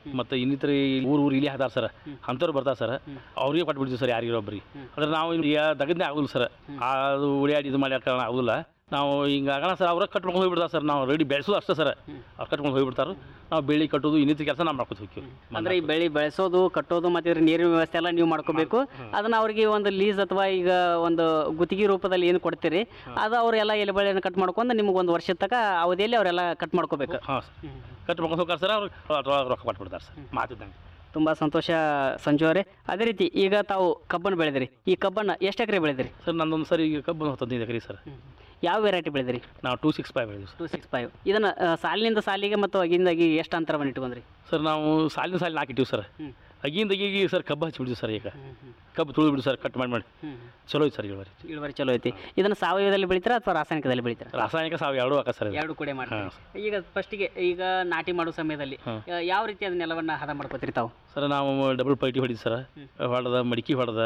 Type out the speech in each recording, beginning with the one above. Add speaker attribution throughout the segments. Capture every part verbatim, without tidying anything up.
Speaker 1: ಮತ್ತು ಇನ್ನಿತರ ಊರು ಊರು ಇಲ್ಲಿ ಹಾದಾರ ಸರ್ ಅಂಥವ್ರು ಬರ್ತಾರೆ ಸರ್ ಅವ್ರಿಗೆ ಕೊಟ್ಬಿಡ್ತೀವಿ ಸರ್ ಯಾರಿಗಿರೋ ಒಬ್ಬರಿಗೆ ಅಂದ್ರೆ ನಾವು ಈಗ ದಗದ್ನೇ ಆಗೋದಿಲ್ಲ ಸರ್ ಅದು ಉಳಿಯಾಡಿ ಇದು ಮಾಡಿ ಕಾರಣ ಆಗೋದಿಲ್ಲ ನಾವು ಹಿಂಗೆ ಆಗೋಣ ಸರ್ ಅವ್ರಿಗೆ ಕಟ್ಕೊಂಡು ಹೋಗ್ಬಿಡ್ತಾರೆ ಸರ್ ನಾವು ರೆಡಿ ಬೆಳೆಸೋದು ಅಷ್ಟೇ ಸರ್ ಅವ್ರು ಕಟ್ಕೊಂಡು ಹೋಗ್ಬಿಡ್ತಾರೆ ನಾವು ಬೆಳೆ ಕಟ್ಟೋದು ಇನ್ನಿತರ ಕೆಲಸ ನಾವು ಮಾಡ್ಕೊತ ಹೋಗ್ತೀವಿ
Speaker 2: ಅಂದ್ರೆ ಈ ಬೆಳೆ ಬೆಳೆಸೋದು ಕಟ್ಟೋದು ಮತ್ತು ಇದ್ರ ನೀರಿನ ವ್ಯವಸ್ಥೆ ಎಲ್ಲ ನೀವು ಮಾಡ್ಕೋಬೇಕು ಅದನ್ನ ಅವ್ರಿಗೆ ಒಂದು ಲೀಸ್ ಅಥವಾ ಈಗ ಒಂದು ಗುತ್ತಿಗೆ ರೂಪದಲ್ಲಿ ಏನು ಕೊಡ್ತೀರಿ ಅದು ಅವರೆಲ್ಲ ಎಲೆ ಬೆಳೆಯನ್ನು ಕಟ್ ಮಾಡ್ಕೊಂಡು ನಿಮ್ಗೆ ಒಂದು ವರ್ಷದ ತನಕ ಅವಧಿಯಲ್ಲಿ ಅವರೆಲ್ಲ ಕಟ್ ಮಾಡ್ಕೋಬೇಕು
Speaker 1: ಹಾಂ ಸರ್ ಕಟ್ ಮಾಡ್ಕೊಂಡು ಹೋಗ್ತಾರೆ ಸರ್ ಅವ್ರು ರೊಕ್ಕ ಕೊಟ್ಬಿಡ್ತಾರೆ ಸರ್ ಮಾತಿದ್ದಂಗೆ
Speaker 2: ತುಂಬ ಸಂತೋಷ ಸಂಜು ಅವರೇ. ಅದೇ ರೀತಿ ಈಗ ತಾವು ಕಬ್ಬನ್ನು ಬೆಳೆದಿರಿ, ಈ ಕಬ್ಬನ್ನು ಎಷ್ಟು ಎಕರೆ ಬೆಳೆದಿರಿ
Speaker 1: ಸರ್? ನಂದೊಂದು ಸರಿ ಈಗ ಕಬ್ಬು ಹತ್ತೈದು ಎಕರೆ ಸರ್.
Speaker 2: ಯಾವ ವೆರೈಟಿ ಬೆಳೆದಿರಿ?
Speaker 1: ನಾವು two six five ಬೆಳೆದಿವಿ.
Speaker 2: Two six five ಇದನ್ನು ಸಾಲಿನಿಂದ ಸಾಲಿಗೆ ಮತ್ತು ಅಗಿಂದಾಗಿ ಎಷ್ಟು ಅಂತರವನ್ನು ಇಟ್ಕೊಂಡ್ರಿ?
Speaker 1: ಸರ್ ನಾವು ಸಾಲಿನ ಸಾಲಿನ ಹಾಕಿಟ್ಟಿವಿ ಸರ್. ಅಗಿಂದ ಅಗಿಗೆ ಸರ್ ಕಬ್ಬು ಹಚ್ಚಿಬಿಡ್ತೀವಿ ಸರ್. ಈಗ ಕಬ್ಬು ತುಳಿದು ಬಿಡಿ ಸರ್, ಕಟ್ ಮಾಡಿ ಮಾಡಿ ಚಲೋ ಐತೆ ಸರ್. ಇಳುವರಿ ಇಳುವರಿ
Speaker 2: ಚಲೋ ಐತಿ. ಇದನ್ನು ಸಾವಯವದಲ್ಲಿ ಬೆಳಿತೀರಾ ಅಥವಾ ರಾಸಾಯನಿಕದಲ್ಲಿ ಬೆಳಿತೀರಾ?
Speaker 1: ರಾಸಾಯನಿಕ ಸಾವಯವ ಎರಡು ಹಾಕ ಸರ್.
Speaker 2: ಎರಡು ಕೂಡ ಮಾಡ್ತೀವಿ. ಈಗ ಫಸ್ಟಿಗೆ ಈಗ ನಾಟಿ ಮಾಡೋ ಸಮಯದಲ್ಲಿ ಯಾವ ರೀತಿ ಅದನ್ನ ನೆಲವನ್ನು ಹದ ಮಾಡ್ಕೋತೀರಿ ತಾವು?
Speaker 1: ಸರ್ ನಾವು ಡಬಲ್ ಪೈಟಿ ಹೊಡಿದ್ವಿ ಸರ್, ಹೊಡೆದ ಮಡಿಕೆ ಹೊಡೆದ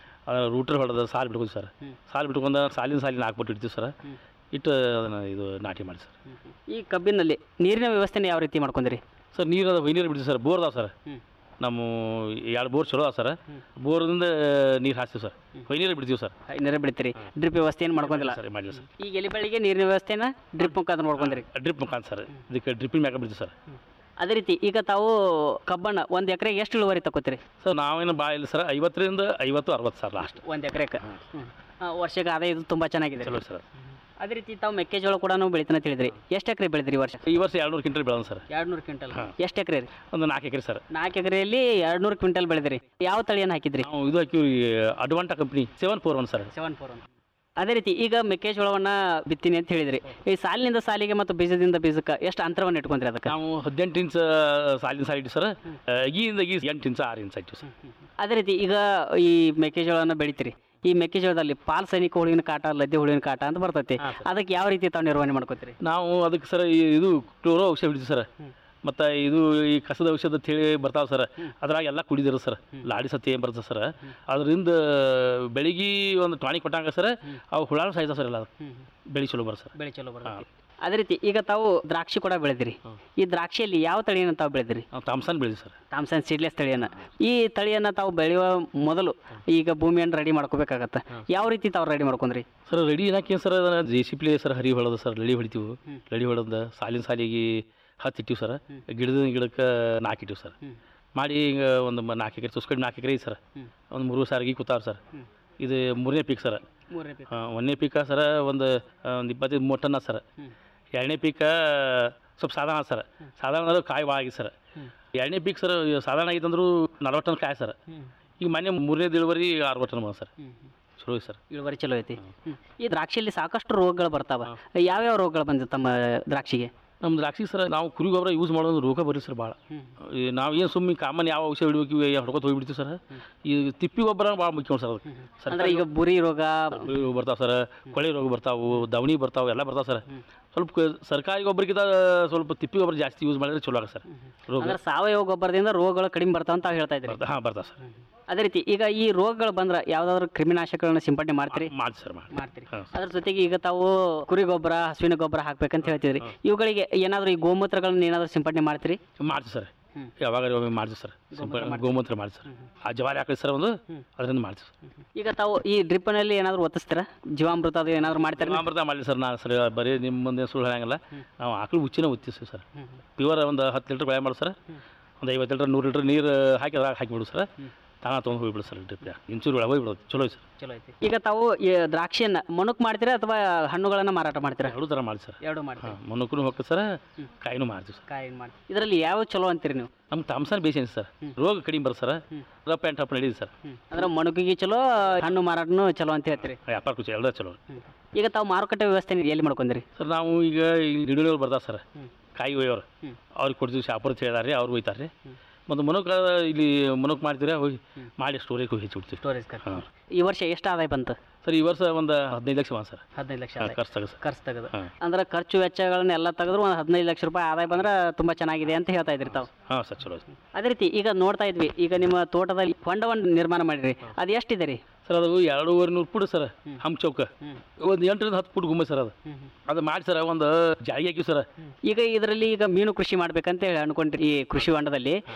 Speaker 1: ರೂಟರ್ ಹೊಡೆದ ಸಾಲು ಬಿಟ್ಕೋದು ಸರ್. ಸಾಲು ಬಿಟ್ಕೊಂಡು ಸಾಲಿನ ಸಾಲಿನ ಹಾಕ್ಬಿಟ್ಟು ಇಡ್ತೀವಿ ಸರ್. ಇಟ್ಟು ಅದನ್ನು ಇದು ನಾಟಿ ಮಾಡಿ ಸರ್.
Speaker 2: ಈ ಕಬ್ಬಿನಲ್ಲಿ ನೀರಿನ ವ್ಯವಸ್ಥೆನ ಯಾವ ರೀತಿ ಮಾಡ್ಕೊಂಡ್ರಿ
Speaker 1: ಸರ್? ನೀರು ಅದ ನೀರು ಬಿಡ್ತೀವಿ ಸರ್. ಬೋರ್ ಅದಾವ ಸರ್. ನಮ್ಮ ಎರಡು ಬೋರ್ ಚಲೋ ಅದ ಸರ್. ಬೋರ್ದಿಂದ ನೀರು ಹಾಕ್ತೀವಿ ಸರ್. ನೀರು ಬಿಡ್ತೀವಿ ಸರ್.
Speaker 2: ನೀರು ಬಿಡ್ತೀರಿ. ಡ್ರಿಪ್ ವ್ಯವಸ್ಥೆ ಏನು ಮಾಡ್ಕೊಂಡಿಲ್ಲ
Speaker 1: ಸರ್? ಮಾಡಿಲ್ಲ ಸರ್.
Speaker 2: ಈಗ ಎಲೆ ಬೆಳೆಗೆ ನೀರಿನ ವ್ಯವಸ್ಥೆನ ಡ್ರಿಪ್ ಮುಖಾಂತರ ನೋಡ್ಕೊಂಡ್ರಿ?
Speaker 1: ಡ್ರಿಪ್ ಮುಖಾಂತರ ಸರ್. ಇದಕ್ಕೆ ಡ್ರಿಪ್ಪಿನ ಮ್ಯಾಗ ಬಿಡ್ತೀವಿ ಸರ್.
Speaker 2: ಅದೇ ರೀತಿ ಈಗ ತಾವು ಕಬ್ಬನ್ನು ಒಂದು ಎಕರೆಗೆ ಎಷ್ಟು ಇಳುವರಿ ತಗೋತೀರಿ
Speaker 1: ಸರ್? ನಾವೇನು ಭಾಳ ಇಲ್ಲ ಸರ್, ಐವತ್ತರಿಂದ ಐವತ್ತು ಅರವತ್ತು ಸರ್ ಲಾಸ್ಟ್
Speaker 2: ಒಂದು ಎಕರೆಗೆ. ವರ್ಷಕ್ಕೆ ಆದಾಯ ಇದು ತುಂಬ ಚೆನ್ನಾಗಿದೆ
Speaker 1: ಚಲೋ ಸರ್.
Speaker 2: ಅದೇ ರೀತಿ ತಾವು ಮೆಕ್ಕೆಜೋಳ ಕೂಡ ಬೆಳಿತಾನೆ ತಿಳಿದ್ರಿ. ಎಷ್ಟು ಎಕರೆ ಬೆಳೆದ್ರಿ ಈ ವರ್ಷ?
Speaker 1: ಈ ವರ್ಷ ಎರಡು ನೂರು ಕ್ವಿಂಟಲ್ ಬೆಳೆದ ಸರ್.
Speaker 2: ಎರಡು ನೂರು ಕ್ವಿಂಟಲ್. ಎಷ್ಟು ಎಕರೆ ರೀ?
Speaker 1: ಒಂದು ನಾಲ್ಕು ಎಕರೆ ಸರ್.
Speaker 2: ನಾಲ್ಕು ಎಕರೆಯಲ್ಲಿ ಎರಡು ನೂರು ಕ್ವಿಂಟಲ್ ಬೆಳೆದ್ರಿ. ಯಾವ ತಳಿಯನ್ನು ಹಾಕಿದ್ರಿ?
Speaker 1: ನಾವು ಇದು ಹಾಕಿವ್ರಿ ಅಡ್ವಾಂಟಾ company seven four one sir.
Speaker 2: Seven four one. ಅದೇ ರೀತಿ ಈಗ ಮೆಕ್ಕೆಜೋಳವನ್ನು ಬಿತ್ತೀನಿ ಅಂತ ಹೇಳಿದ್ರಿ. ಈ ಸಾಲಿನಿಂದ ಸಾಲಿಗೆ ಮತ್ತು ಬೀಜದಿಂದ ಬೀಜಕ್ಕೆ ಎಷ್ಟು ಅಂತರವನ್ನು ಇಟ್ಕೊಂಡ್ರಿ ಅದಕ್ಕೆ?
Speaker 1: ನಾವು ಹದಿನೆಂಟು ಇಂಚ್ ಸಾಲಿನ ಸಾಲ ಇಟ್ಟು ಸರ್. ಅಗಿಯಿಂದ ಅಗಿ ಎಂಟು ಇಂಚ್ ಆರು ಇಂಚ್ ಇಟ್ಟು ಸರ್.
Speaker 2: ಅದೇ ರೀತಿ ಈಗ ಈ ಮೆಕ್ಕೆಜೋಳವನ್ನು ಬೆಳಿತೀರಿ. ಈ ಮೆಕ್ಕೆಜೋಳದಲ್ಲಿ ಪಾಲ್ ಸೈನಿಕ ಹುಳುವಿನ ಕಾಟ, ಲದ್ದೆ ಹುಳುವಿನ ಕಾಟ ಅಂತ ಬರ್ತೈತಿ. ಅದಕ್ಕೆ ಯಾವ ರೀತಿ ತಾವು ನಿರ್ವಹಣೆ ಮಾಡ್ಕೋತೀರಿ?
Speaker 1: ನಾವು ಅದಕ್ಕೆ ಸರ್ ಇದು ಕ್ಲೋರೋ ಔಷಧ ಬಿಡ್ತೀವಿ ಸರ್. ಮತ್ತು ಇದು ಈ ಕಸದ ಔಷಧ ಅಂತ ಹೇಳಿ ಬರ್ತಾವೆ ಸರ್. ಅದ್ರಾಗ ಎಲ್ಲ ಕುಡಿದಿರ ಸರ್. ಲಾಡಿ ಸತಿ ಏನು ಬರ್ತದೆ ಸರ್. ಅದರಿಂದ ಬೆಳಿಗ್ಗೆ ಒಂದು ಟಾಣಿಕ್ ಕೊಟ್ಟಂಗೆ ಸರ್, ಅವು ಹುಳಾನು ಸಾಯ್ತಾವೆ ಸರ್. ಎಲ್ಲ ಬೆಳೆ ಚಲೋ ಬರ ಸರ್.
Speaker 2: ಬೆಳೆ ಚಲೋ ಬರ. ಅದೇ ರೀತಿ ಈಗ ತಾವು ದ್ರಾಕ್ಷಿ ಕೂಡ ಬೆಳೆದಿರಿ. ಈ ದ್ರಾಕ್ಷಿಯಲ್ಲಿ ಯಾವ ತಳಿಯನ್ನು ತಾವು ಬೆಳೆದಿರಿ?
Speaker 1: Thomson ಬೆಳೆದಿ sir.
Speaker 2: ಥಾಮ್ಸನ್ ಸೀಡ್ಲೆಸ್ ತಳಿಯನ್ನು. ಈ ತಳಿಯನ್ನು ತಾವು ಬೆಳೆಯುವ ಮೊದಲು ಈಗ ಭೂಮಿಯನ್ನು ರೆಡಿ ಮಾಡ್ಕೋಬೇಕಾಗತ್ತೆ. ಯಾವ ರೀತಿ ತಾವು ರೆಡಿ ಮಾಡ್ಕೊಂಡ್ರಿ
Speaker 1: sir? Ready ಏನಾಕೇನು sir, J C P sir ಹರಿ ಹೊಳೋದು ಸರ್. ಲಳಿ ಹೊಡಿತೀವಿ. ಲಳಿ ಹೊಡೆದ ಸಾಲಿನ ಸಾಲಿಗೆ ಹತ್ತು ಇಟ್ಟಿವಿ ಸರ್. ಗಿಡದ ಗಿಡಕ್ಕೆ ನಾಲ್ಕು ಇಟ್ಟಿವಿ ಸರ್. ಮಾಡಿ ಈಗ ಒಂದು ನಾಲ್ಕು ಎಕರೆ ಸುಸ್ಕಡಿ ನಾಲ್ಕು ಎಕರೆ ಸರ್. ಒಂದು ಮೂರು ಸಾರಿಗೆ ಕೂತಾವ ಸರ್. ಇದು ಮೂರನೇ ಪೀಕ್ ಸರ್. ಒಂದನೇ ಪೀಕ ಸರ ಒಂದು ಒಂದು ಇಪ್ಪತ್ತೈದು ಮೂವತ್ತು ಟನ್ ಸರ್. ಎರಡನೇ ಪೀಕ ಸ್ವಲ್ಪ ಸಾಧಾರಣ ಸರ್. ಸಾಧಾರಣ ಅಂದ್ರೆ ಕಾಯಿ ಭಾಳ ಆಗಿದೆ ಸರ್. ಎರಡನೇ ಪೀಕ್ ಸರ್ ಸಾಧಾರಣ ಆಗಿತ್ತು ಅಂದರೂ ನಲ್ವತ್ತು ಟನ್ ಕಾಯಿ ಸರ್. ಈಗ ಮೊನ್ನೆ ಮೂರನೇದು ಇಳುವರಿ ಅರವತ್ತು ಟನ್ ಬಂದ ಸರ್. ಚಲೋ ಸರ್. ಇಳುವರಿ ಚಲೋ ಐತಿ.
Speaker 2: ಈ ದ್ರಾಕ್ಷಿಯಲ್ಲಿ ಸಾಕಷ್ಟು ರೋಗಗಳು ಬರ್ತಾವೆ. ಯಾವ್ಯಾವ ರೋಗಗಳು ಬಂದಿವೆ ತಮ್ಮ ದ್ರಾಕ್ಷಿಗೆ?
Speaker 1: ನಮ್ಮ ದ್ರಾಕ್ಷಿ ಸರ್ ನಾವು ಕುರಿ ಗೊಬ್ಬರ ಯೂಸ್ ಮಾಡೋದು ರೋಗ ಬರ್ರಿ ಸರ್ ಭಾಳ. ನಾವು ಏನು ಸುಮ್ಮನೆ ಕಾಮನ್ ಯಾವ ಔಷಧ ಹಿಡಿಬೇಕು ಹೊಡ್ಕೊತ ಹೋಗಿಬಿಡ್ತೀವಿ ಸರ್. ಈ ತಿಪ್ಪಿ ಗೊಬ್ಬರ ಭಾಳ ಮುಖ್ಯ ಸರ್. ಅದಕ್ಕೆ
Speaker 2: ಅಂದ್ರೆ ಈಗ ಬುರಿ ರೋಗ
Speaker 1: ಬರ್ತಾವೆ ಸರ್, ಕೊಳೆ ರೋಗ ಬರ್ತಾವೆ, ದವಣಿ ಬರ್ತಾವೆ, ಎಲ್ಲ ಬರ್ತಾವೆ ಸರ್. ಸ್ವಲ್ಪ ಸರ್ಕಾರಿ ಗೊಬ್ಬರಕ್ಕಿಂತ ಸ್ವಲ್ಪ ತಿಪ್ಪಿ ಗೊಬ್ಬರ ಜಾಸ್ತಿ ಯೂಸ್ ಮಾಡಿದ್ರೆ ಚಲೋ ಆಗ ಸರ್. ರೋಗ
Speaker 2: ಸಾವಯವ ಗೊಬ್ಬರದಿಂದ ರೋಗಗಳು ಕಡಿಮೆ ಬರ್ತಾವ ಅಂತ ಹೇಳ್ತಾ ಇದ್ದೀವಿ.
Speaker 1: ಹಾಂ ಬರ್ತಾವೆ ಸರ್.
Speaker 2: ಅದೇ ರೀತಿ ಈಗ ಈ ರೋಗಗಳು ಬಂದ್ರೆ ಯಾವ್ದಾದ್ರು ಕ್ರಿಮಿನಾಶಕಗಳನ್ನ ಸಿಂಪಡಣೆ ಮಾಡ್ತೀರಿ?
Speaker 1: ಮಾಡಿ ಸರ್
Speaker 2: ಮಾಡ್ತೀರಿ. ಅದ್ರ ಜೊತೆಗೆ ಈಗ ತಾವು ಕುರಿ ಗೊಬ್ಬರ, ಹಸುವಿನ ಗೊಬ್ಬರ ಹಾಕ್ಬೇಕಂತ ಹೇಳ್ತಿದ್ರಿ. ಇವುಗಳಿಗೆ ಏನಾದರೂ ಈ ಗೋಮೂತ್ರಗಳನ್ನ ಏನಾದರೂ ಸಿಂಪಡಣೆ ಮಾಡ್ತೀರಿ?
Speaker 1: ಮಾಡ್ತೀವಿ ಸರ್. ಯಾವಾಗ ಮಾಡ್ತೀವಿ ಸರ್. ಗೋಮೂತ್ರ ಮಾಡಿ ಸರ್. ಆ ಜವಾರಿ ಹಾಕಿ ಸರ್ ಒಂದು, ಅದರಿಂದ ಮಾಡ್ತೀವಿ.
Speaker 2: ಈಗ ತಾವು ಈ ಡ್ರಿಪ್ನಲ್ಲಿ ಏನಾದರೂ ಒತ್ತಿಸ್ತೀರಾ? ಜೀವಾಮೃತ ಅದು ಏನಾದರೂ ಮಾಡ್ತಾರೆ?
Speaker 1: ಜೀವಾಮೃತ ಮಾಡಲಿ ಸರ್. ನಾನು ಸರ್ ಬರೀ ನಿಮ್ಮ ಮುಂದೆ ಸುಳ್ಳು ಹೇಳಂಗಿಲ್ಲ. ನಾವು ಆಕಳು ಉಚ್ಚಿನ ಒತ್ತಿಸ್ತೀವಿ ಸರ್. ಪ್ಯೂರ್ ಒಂದು ಹತ್ತು ಲೀಟ್ರ್ ಬೆಳೆ ಮಾಡಿ ಸರ್. ಒಂದು ಐವತ್ತು ಲೀಟ್ರ್ ನೂರು ಲೀಟ್ರ್ ನೀರು ಹಾಕಿ ಅದ್ರಾಗ ಹಾಕಿಬಿಡು ಸರ್. ತಾನ ತೊಗೊಂಡು ಹೋಗಿಬಿಡು ಸರ್. ಡ್ರಿಪ್ ಇಂಚೂರು ಒಳಗೆ ಹೋಗಿಬಿಡೋದು. ಚಲೋ ಸರ್.
Speaker 2: ಚಲೋ ಐತಿ. ಈಗ ತಾವು ಈ ದ್ರಾಕ್ಷಿಯನ್ನು ಮನುಕ್ ಮಾಡ್ತೀರಾ ಅಥವಾ ಹಣ್ಣುಗಳನ್ನು ಮಾರಾಟ ಮಾಡ್ತೀರಾ?
Speaker 1: ಎರಡು ಥರ ಮಾಡಿ ಸರ್.
Speaker 2: ಎರಡು ಮಾಡ್ತೀವಿ.
Speaker 1: ಮನುಕೂ ಹೋಗ್ತದೆ ಸರ್, ಕಾಯಿನೂ ಮಾಡ್ತೀವಿ ಸರ್.
Speaker 2: ಕಾಯಿನ ಮಾಡಿ. ಇದರಲ್ಲಿ ಯಾವ ಚಲೋ ಅಂತೀರಿ ನೀವು?
Speaker 1: ನಮ್ಮ ಥಾಮ್ಸನ್ ಬೇಸಿನ ಸರ್. ರೋಗ ಕಡಿಮೆ ಬರ್ ಸರ್. ರಪ್ and tough ನಡೀದು sir.
Speaker 2: ಅಂದ್ರೆ ಮನುಕಿಗೆ ಚಲೋ, ಹಣ್ಣು ಮಾರಾಟನೂ ಚಲೋ ಅಂತ ಹೇಳ್ತೀರಿ?
Speaker 1: ವ್ಯಾಪಾರ ಖುಷಿ ಎಲ್ಲ ಚಲೋ.
Speaker 2: ಈಗ ತಾವು ಮಾರುಕಟ್ಟೆ ವ್ಯವಸ್ಥೆ ಎಲ್ಲಿ ಮಾಡ್ಕೊಂಡ್ರಿ
Speaker 1: ಸರ್? ನಾವು ಈಗ ಗಿಡಗಳು ಬರ್ತಾವೆ ಸರ್. ಕಾಯಿ ಒಯ್ಯೋರು ಅವ್ರಿಗೆ ಕೊಡ್ತೀವಿ. ಶಾಪುರ್ ಹೇಳಿದಾರೆ, ಅವ್ರು ಒಯ್ತಾರೆ. ಮತ್ತು ಮನೋಕ ಇಲ್ಲಿ ಮನೋಕ್ ಮಾಡ್ತೀರಾ ಹೋಗಿ ಮಾಡಿ ಸ್ಟೋರೇಜ್ ಹೋಗಿ ಹೆಚ್ಚು ಬಿಡ್ತೀವಿ.
Speaker 2: ಸ್ಟೋರೇಜ್ ಹಾಂ. ಈ ವರ್ಷ ಎಷ್ಟು ಆದಾಯ ಬಂತು
Speaker 1: ಸರ್? ಈ ವರ್ಷ ಒಂದು ಹದಿನೈದು ಲಕ್ಷ ಬಂದ ಸರ್.
Speaker 2: ಹದಿನೈದು ಲಕ್ಷ
Speaker 1: ಖರ್ಚು ತೆಗೆದು
Speaker 2: ಖರ್ಚು ತೆಗೆದು ಅಂದ್ರೆ ಖರ್ಚು ವೆಚ್ಚಗಳನ್ನ ಎಲ್ಲ ತೆಗೆದ್ರು ಒಂದು ಹದಿನೈದು ಲಕ್ಷ ರೂಪಾಯಿ ಆದಾಯ ಬಂದ್ರೆ ತುಂಬ ಚೆನ್ನಾಗಿದೆ ಅಂತ ಹೇಳ್ತಾ ಇದ್ರಿ ತಾವು?
Speaker 1: ಹಾಂ ಸರ್, ಚಲೋ.
Speaker 2: ಅದೇ ರೀತಿ ಈಗ ನೋಡ್ತಾ ಇದ್ವಿ, ಈಗ ನಿಮ್ಮ ತೋಟದಲ್ಲಿ ಹೊಂಡವನ್ನು ನಿರ್ಮಾಣ ಮಾಡಿರಿ. ಅದು ಎಷ್ಟಿದೆ ರೀ
Speaker 1: ಸರ್? ಅದು ಎರಡೂವರೆ ನೂರು ಫುಟ್ ಸರ್. ಹಮ್ ಚೌಕ ಒಂದು ಎಂಟರಿಂದ ಹತ್ತು ಫುಟ್ ಗುಮ್ಮ ಸರ್. ಅದು ಅದು ಮಾಡಿ ಸರ್ ಒಂದು ಜಾಗಿ ಹಾಕಿ ಸರ್.
Speaker 2: ಈಗ ಇದರಲ್ಲಿ ಈಗ ಮೀನು ಕೃಷಿ ಮಾಡ್ಬೇಕಂತ ಹೇಳಿ ಅನ್ಕೊಂಡ್ರಿ ಈ ಕೃಷಿ ಹೊಂಡದಲ್ಲಿ.